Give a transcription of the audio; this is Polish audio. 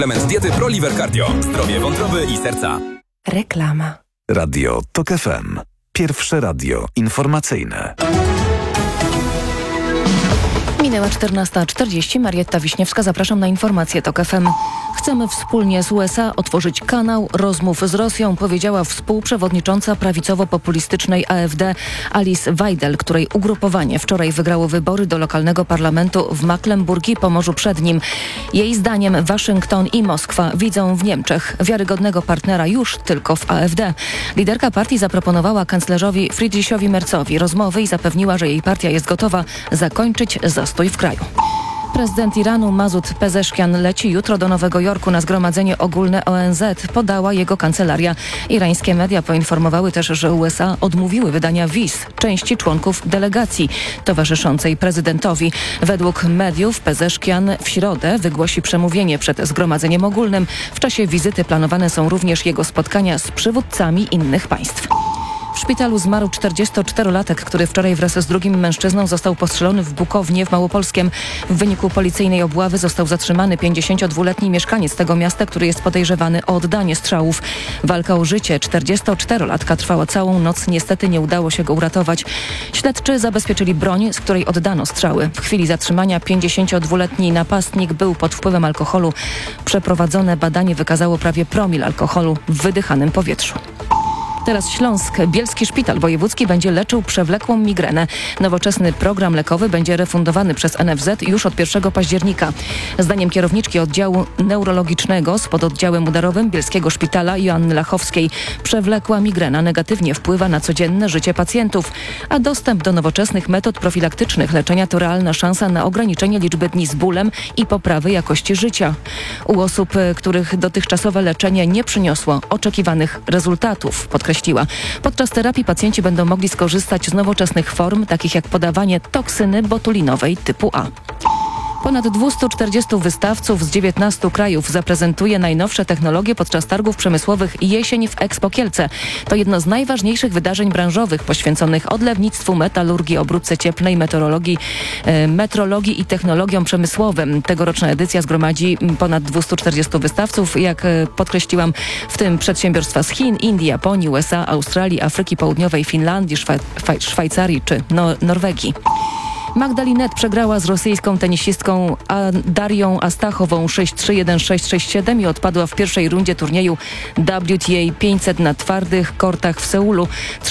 Element diety ProLiver Cardio. Zdrowie wątroby i serca. Reklama. Radio TOK FM. Pierwsze radio informacyjne. Minęła 14:40. Marietta Wiśniewska. Zapraszam na informacje TOK FM. Chcemy wspólnie z USA otworzyć kanał rozmów z Rosją, powiedziała współprzewodnicząca prawicowo-populistycznej AfD Alice Weidel, której ugrupowanie wczoraj wygrało wybory do lokalnego parlamentu w Mecklenburg i Pomorzu Przednim. Jej zdaniem Waszyngton i Moskwa widzą w Niemczech wiarygodnego partnera już tylko w AfD. Liderka partii zaproponowała kanclerzowi Friedrichowi Merzowi rozmowy i zapewniła, że jej partia jest gotowa zakończyć zastój w kraju. Prezydent Iranu Masud Pezeszkian leci jutro do Nowego Jorku na zgromadzenie ogólne ONZ, podała jego kancelaria. Irańskie media poinformowały też, że USA odmówiły wydania wiz części członków delegacji towarzyszącej prezydentowi. Według mediów Pezeszkian w środę wygłosi przemówienie przed zgromadzeniem ogólnym. W czasie wizyty planowane są również jego spotkania z przywódcami innych państw. W szpitalu zmarł 44-latek, który wczoraj wraz z drugim mężczyzną został postrzelony w Bukownie w Małopolskiem. W wyniku policyjnej obławy został zatrzymany 52-letni mieszkaniec tego miasta, który jest podejrzewany o oddanie strzałów. Walka o życie 44-latka trwała całą noc. Niestety nie udało się go uratować. Śledczy zabezpieczyli broń, z której oddano strzały. W chwili zatrzymania 52-letni napastnik był pod wpływem alkoholu. Przeprowadzone badanie wykazało prawie promil alkoholu w wydychanym powietrzu. Teraz Śląsk. Bielski Szpital Wojewódzki będzie leczył przewlekłą migrenę. Nowoczesny program lekowy będzie refundowany przez NFZ już od 1 października. Zdaniem kierowniczki oddziału neurologicznego z pododdziałem udarowym Bielskiego Szpitala Joanny Lachowskiej przewlekła migrena negatywnie wpływa na codzienne życie pacjentów, a dostęp do nowoczesnych metod profilaktycznych leczenia to realna szansa na ograniczenie liczby dni z bólem i poprawy jakości życia. U osób, których dotychczasowe leczenie nie przyniosło oczekiwanych rezultatów, podkreśliła. Podczas terapii pacjenci będą mogli skorzystać z nowoczesnych form, takich jak podawanie toksyny botulinowej typu A. Ponad 240 wystawców z 19 krajów zaprezentuje najnowsze technologie podczas targów przemysłowych Jesień w Expo Kielce. To jedno z najważniejszych wydarzeń branżowych poświęconych odlewnictwu, metalurgii, obróbce cieplnej, metrologii i technologiom przemysłowym. Tegoroczna edycja zgromadzi ponad 240 wystawców, jak podkreśliłam, w tym przedsiębiorstwa z Chin, Indii, Japonii, USA, Australii, Afryki Południowej, Finlandii, Szwajcarii czy Norwegii. Magda Linette przegrała z rosyjską tenisistką Darią Astachową 6-3, 1-6, 6-7 i odpadła w pierwszej rundzie turnieju WTA 500 na twardych kortach w Seulu.